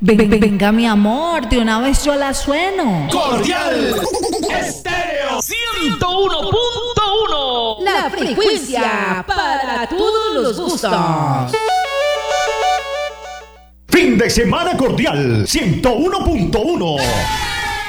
Venga, mi amor, de una vez yo la sueno. Cordial Estéreo 101.1. La frecuencia para todos los gustos. Fin de semana cordial 101.1.